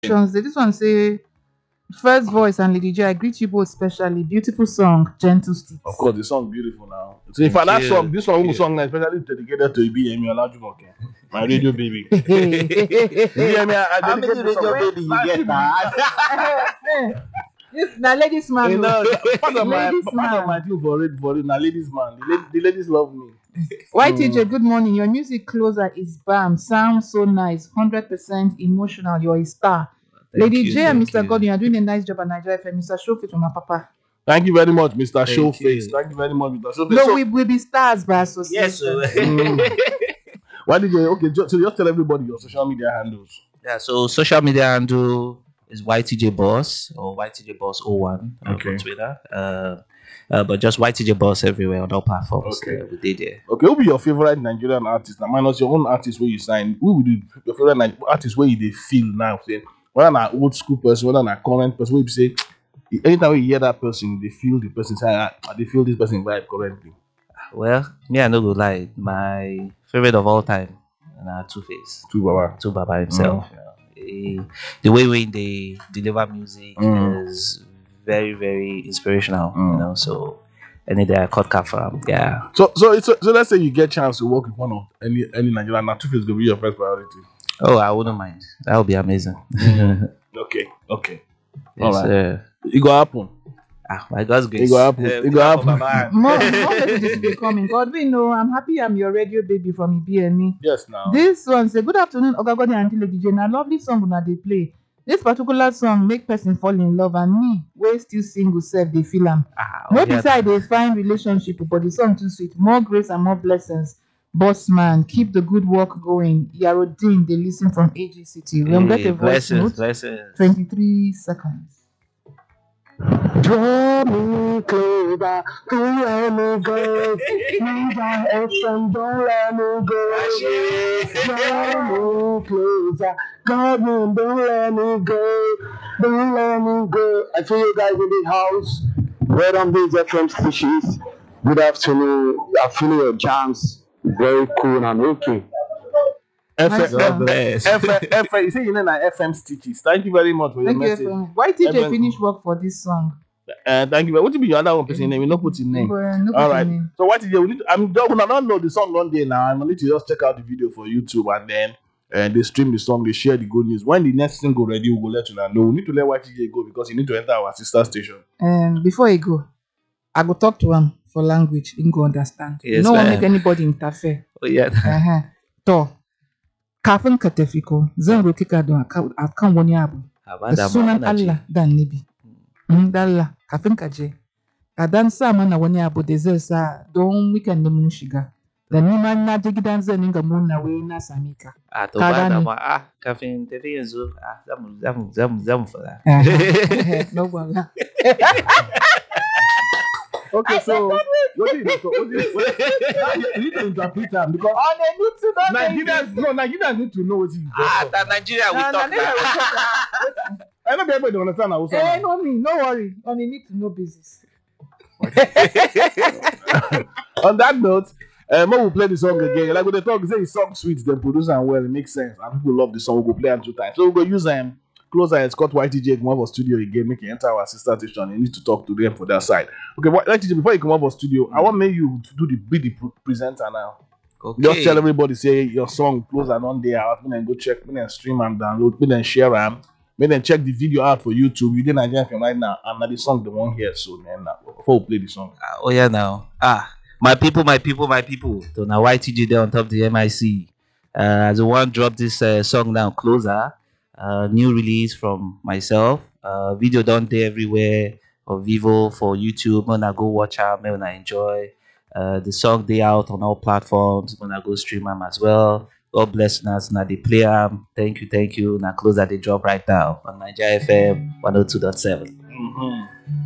This one say first voice and Lady J, I greet you both specially. Beautiful song, gentle sticks. Of course, the song beautiful now. So in fact, that song, this song is especially dedicated to BME Olajumoke, my radio baby. BME, I How many dedicate the song. radio baby you get that? This na ladies man. You know, part of my Ladies man. team for it now, ladies man. The ladies love me. YTJ, good morning. Your music closer is bam. Sounds so nice. 100% emotional. You're a star. Lady J and Mr. Gordon, you are doing a nice job at Nigeria FM. Mr. Showface from my papa. Thank you very much, Mr. Thank Showface. you. Thank you very much, Mr. Showface. No, So, we will be stars by association. Yes, sir. why did you? Okay, so just tell everybody your social media handles. Yeah, so social media handle is YTJ Boss or YTJ Boss 01 Okay. on Twitter. But just YTJ Boss everywhere on all platforms. Okay. We did there. Okay, who be your favorite Nigerian artist? Now, minus your own artist where you sign. Who would be your favorite artist where you they feel now? Say, whether an old school person, whether an current person, where you say, anytime you hear that person, they feel the person say, they feel this person vibe currently. Well, me, I no go lie. My favorite of all time, Two Face. Too, Baba. Two Baba himself. The way they deliver music is very, very inspirational. You know, so any day I cut car from, yeah. So let's say you get chance to work with one of any Nigerian, now Two Face will be your first priority. Oh, I wouldn't mind. That would be amazing. Okay. Yes, All right. sir. It go happen. My God's grace. It go happen. It go happen. More messages will be coming. God, we know. I'm happy I'm your radio baby from EBME. Yes, now. This one say, good afternoon, Ogagodi and Lady J. Na lovely song una dey play. This particular song make person fall in love, and me, wey still single self, dey feel am. No be say I dey find relationship, but the song too sweet. More grace and more blessings. Boss man, keep the good work going. Yarodin, they listen from AGCT. We'll get a voice note. Blessings. 23 seconds. Draw me closer, don't let me go. Move on, ocean, don't let me go. Draw me closer, God, don't let me go. Don't let me go. I see you guys in the house. Right on these FM stations. Good afternoon. I feel your jams. Very cool and okay. Nice God one. bless. FM, you say you know like FM stitches. Thank you very much for your Thank you, message. FM. Why TJ FM. finish work for this song? Thank you. What will be your other one person name? We not put in name. No All put right. your name. So what is it? We need to, I'm just gonna not know the song one day now. I'm gonna need to just check out the video for YouTube and then they stream the song, they share the good news. When the next single ready, we will let you know. We need to let YTJ go because you need to enter our sister station. Before I go, I go talk to him for language. He go understand. Yes, No one ma'am. make anybody interfere. Oh, yeah. To kafin ka tafi ko zan roki ka don akan wani abu da sunan Allah da Annabi. Allah kafin ka je ka dan sa mana wani abu da zai sa don weekend mun shiga. Da ni ma na je gidan zan dinga murna wai na same ka. To Ka ba da gane? ma kafin tafi yanzu zamu fada. No problem. Okay, so what is it? You need to interpret them because Oh, they need to know. Nigerians need to know what is. That Nigeria we talk now. I know everybody understand how. No me, no worry. Only need to know business. On that note, when we play the song again, like when they talk, say the song sweet, the producer and well, it makes sense, and people love the song. We go play them 2 times, so we go use closer and Scott YTJ come up for studio again, make you enter our sister station. You need to talk to them for their side. Okay, YTJ, before you come up for studio, I want you to be the presenter now. Okay. Just tell everybody, say your song closer on there. Make them go check, make them stream and download, make them share them, make them check the video out for YouTube. You didn't Nigerian film right now, and now the song they won't hear soon. And before we play the song. Oh yeah, now. My people. So now YTG there on top of the MIC. As the one drop this song now, Closer. New release from myself. Video done there everywhere on Vivo for YouTube. Gonna go watch out, gonna enjoy. The song they out on all platforms. Gonna go stream them as well. God bless us. Now they play them. Thank you. Now Closer they drop right now on Nigeria FM 102.7.